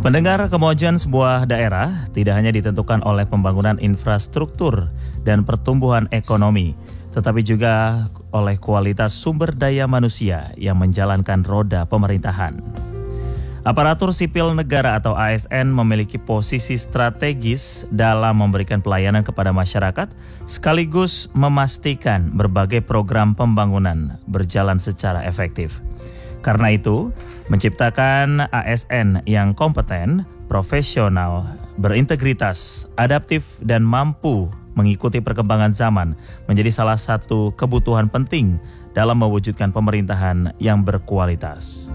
Pendengar, kemajuan sebuah daerah tidak hanya ditentukan oleh pembangunan infrastruktur dan pertumbuhan ekonomi, tetapi juga oleh kualitas sumber daya manusia yang menjalankan roda pemerintahan. Aparatur sipil negara atau ASN memiliki posisi strategis dalam memberikan pelayanan kepada masyarakat, sekaligus memastikan berbagai program pembangunan berjalan secara efektif. Karena itu, menciptakan ASN yang kompeten, profesional, berintegritas, adaptif, dan mampu mengikuti perkembangan zaman menjadi salah satu kebutuhan penting dalam mewujudkan pemerintahan yang berkualitas.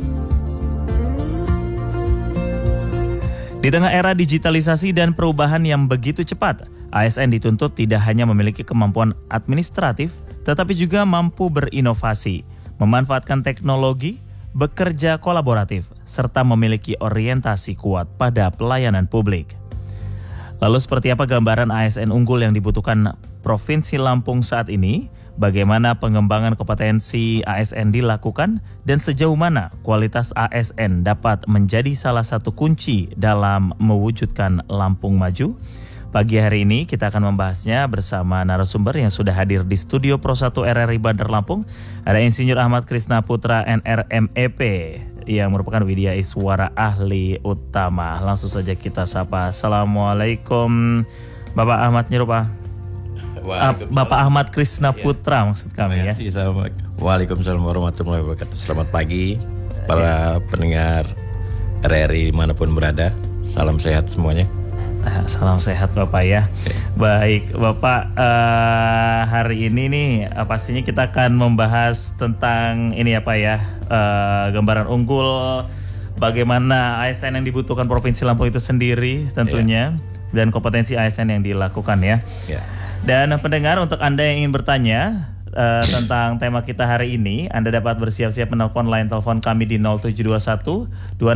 Di tengah era digitalisasi dan perubahan yang begitu cepat, ASN dituntut tidak hanya memiliki kemampuan administratif, tetapi juga mampu berinovasi, memanfaatkan teknologi, bekerja kolaboratif, serta memiliki orientasi kuat pada pelayanan publik. Lalu seperti apa gambaran ASN unggul yang dibutuhkan Provinsi Lampung saat ini? Bagaimana pengembangan kompetensi ASN dilakukan? Dan sejauh mana kualitas ASN dapat menjadi salah satu kunci dalam mewujudkan Lampung maju? Pagi hari ini kita akan membahasnya bersama narasumber yang sudah hadir di studio Pro 1 RRI Bandar Lampung. Ada Insinyur Ahmad Krisna Putra NRMEP yang merupakan Widya Iswara ahli utama. Langsung saja kita sapa. Assalamualaikum Bapak Ahmad Nyerupa. Bapak Ahmad Krisna Putra maksud kami ya. Waalaikumsalam warahmatullahi wabarakatuh. Selamat pagi para pendengar RRI dimanapun berada. Salam sehat semuanya. Salam sehat Bapak ya. Baik Bapak, hari ini nih pastinya kita akan membahas tentang ini ya Pak ya, gambaran unggul bagaimana ASN yang dibutuhkan Provinsi Lampung itu sendiri tentunya, dan kompetensi ASN yang dilakukan ya. Dan pendengar, untuk Anda yang ingin bertanya tentang tema kita hari ini, Anda dapat bersiap-siap menelpon line telepon kami di 0721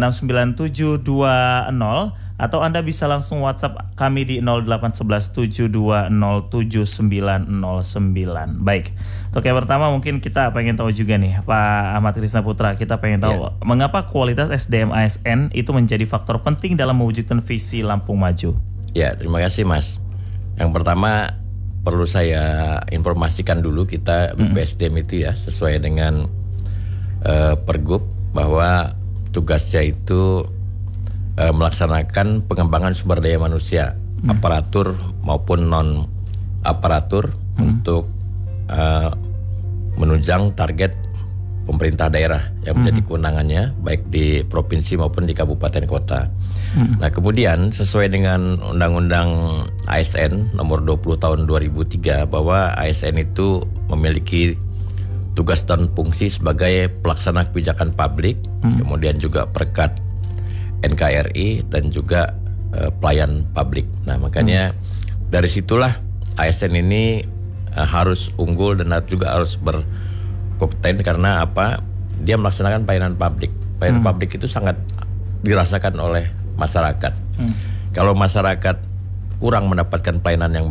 269720 atau Anda bisa langsung WhatsApp kami di 0811 72079909. Baik, untuk yang pertama mungkin kita pengen tahu juga nih Pak Ahmad Krisna Putra, kita pengen tahu mengapa kualitas SDM ASN itu menjadi faktor penting dalam mewujudkan visi Lampung Maju. Ya, terima kasih Mas. Yang pertama perlu saya informasikan dulu, kita BPSDM itu ya sesuai dengan Pergub bahwa tugasnya itu melaksanakan pengembangan sumber daya manusia, aparatur maupun non aparatur untuk menunjang target pemerintah daerah yang menjadi kewenangannya baik di provinsi maupun di kabupaten kota. Nah, kemudian sesuai dengan Undang-Undang ASN nomor 20 tahun 2003 bahwa ASN itu memiliki tugas dan fungsi sebagai pelaksana kebijakan publik, kemudian juga perekat NKRI dan juga pelayan publik. Nah, makanya dari situlah ASN ini harus unggul dan juga harus berkompeten karena apa? Dia melaksanakan pelayanan publik. Pelayanan publik itu sangat dirasakan oleh masyarakat. Kalau masyarakat kurang mendapatkan pelayanan yang